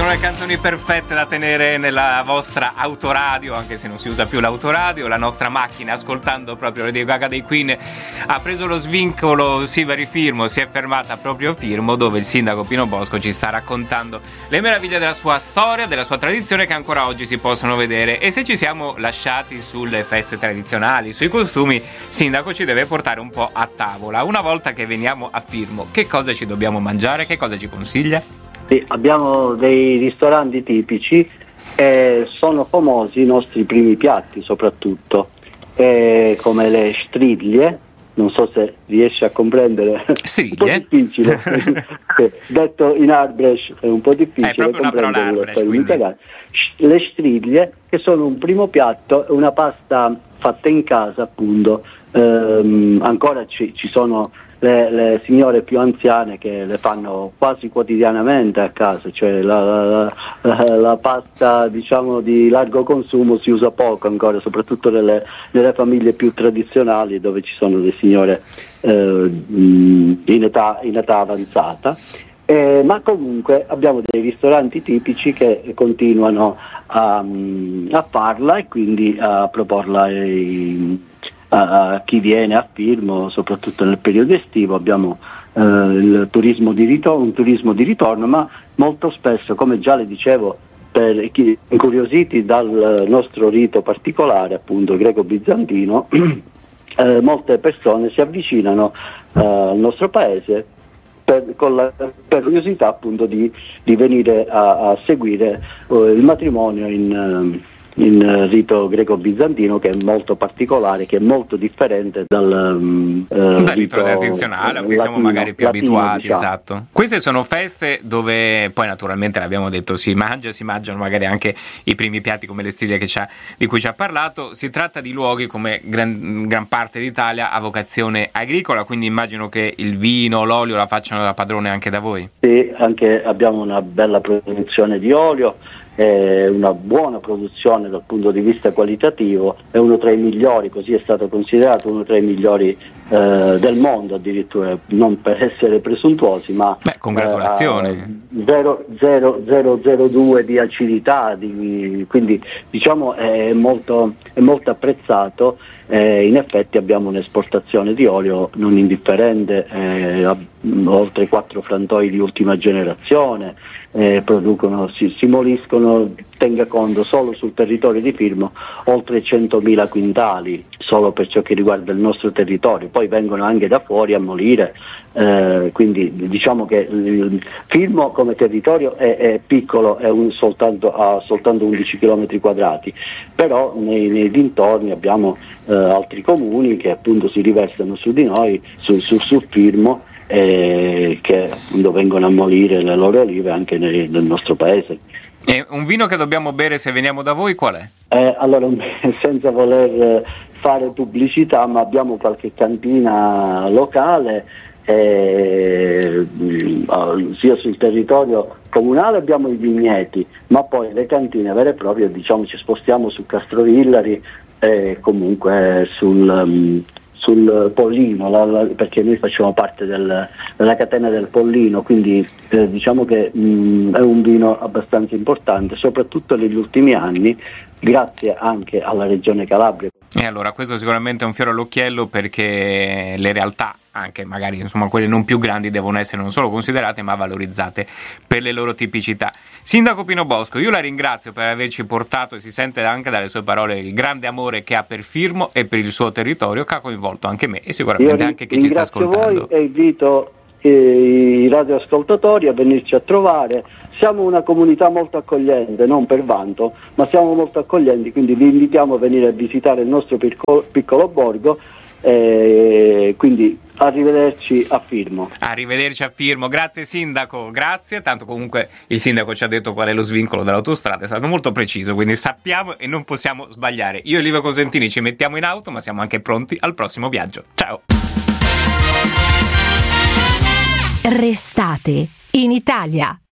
Sono le canzoni perfette da tenere nella vostra autoradio, anche se non si usa più l'autoradio. La nostra macchina, ascoltando proprio Lady Gaga dei Queen, ha preso lo svincolo Siveri Firmo, si è fermata proprio a Firmo, dove il sindaco Pino Bosco ci sta raccontando le meraviglie della sua storia, della sua tradizione, che ancora oggi si possono vedere. E se ci siamo lasciati sulle feste tradizionali, sui costumi, sindaco ci deve portare un po' a tavola. Una volta che veniamo a Firmo, che cosa ci dobbiamo mangiare? Che cosa ci consiglia? Sì, abbiamo dei ristoranti tipici e sono famosi i nostri primi piatti soprattutto, come le stridlie, non so se riesci a comprendere, Striglie? un po' difficile, detto in Arbrecht è un po' difficile, è proprio una parola Arbrecht, in italiano. Le stridlie, che sono un primo piatto, una pasta fatta in casa appunto, ancora ci sono le signore più anziane che le fanno quasi quotidianamente a casa, cioè la pasta diciamo di largo consumo si usa poco ancora, soprattutto nelle famiglie più tradizionali dove ci sono le signore in età avanzata. Ma comunque abbiamo dei ristoranti tipici che continuano a farla e quindi a proporla a chi viene a Firmo, soprattutto nel periodo estivo. Abbiamo il turismo di ritorno, ma molto spesso, come già le dicevo, per chi incuriositi dal nostro rito particolare, appunto greco-bizantino, molte persone si avvicinano al nostro paese per curiosità appunto di venire a seguire il matrimonio in rito greco-bizantino, che è molto particolare, che è molto differente dal rito tradizionale a cui siamo magari più abituati, diciamo. Esatto. Queste sono feste dove poi naturalmente l'abbiamo detto si mangiano magari anche i primi piatti come le stiglie di cui ci ha parlato. Si tratta di luoghi, come gran parte d'Italia, a vocazione agricola, quindi immagino che il vino, l'olio la facciano da padrone anche da voi. Sì, anche abbiamo una bella produzione di olio, una buona produzione dal punto di vista qualitativo, è uno tra i migliori, così è stato considerato uno tra i migliori del mondo addirittura, non per essere presuntuosi, ma congratulazioni. 0,002 di acidità, quindi diciamo è molto apprezzato. In effetti abbiamo un'esportazione di olio non indifferente, oltre 4 frantoi di ultima generazione, producono, si moliscono, tenga conto, solo sul territorio di Firmo oltre 100.000 quintali, solo per ciò che riguarda il nostro territorio. Poi vengono anche da fuori a molire, quindi diciamo che il Firmo come territorio è piccolo, ha soltanto 11 km quadrati, però nei dintorni abbiamo altri comuni che appunto si riversano su di noi, su Firmo, che appunto vengono a molire le loro olive anche nel nostro paese. E un vino che dobbiamo bere se veniamo da voi qual è? Allora, senza voler fare pubblicità, ma abbiamo qualche cantina locale, sia sul territorio comunale abbiamo i vigneti, ma poi le cantine vere e proprie, diciamo, ci spostiamo su Castrovillari e comunque sul Pollino, perché noi facciamo parte della catena del Pollino, quindi diciamo che è un vino abbastanza importante, soprattutto negli ultimi anni, grazie anche alla Regione Calabria. E allora questo sicuramente è un fiore all'occhiello, perché le realtà, anche magari insomma quelle non più grandi, devono essere non solo considerate ma valorizzate per le loro tipicità. Sindaco Pino Bosco, io la ringrazio per averci portato, e si sente anche dalle sue parole il grande amore che ha per Firmo e per il suo territorio, che ha coinvolto anche me e sicuramente anche chi ci sta ascoltando. Voi e invito i radioascoltatori a venirci a trovare. Siamo una comunità molto accogliente, non per vanto, ma siamo molto accoglienti, quindi vi invitiamo a venire a visitare il nostro piccolo borgo. Quindi arrivederci a Firmo. Arrivederci a Firmo, grazie sindaco, grazie. Tanto comunque il sindaco ci ha detto qual è lo svincolo dell'autostrada, è stato molto preciso, quindi sappiamo e non possiamo sbagliare. Io e Livio Cosentini ci mettiamo in auto, ma siamo anche pronti al prossimo viaggio. Ciao. Restate in Italia.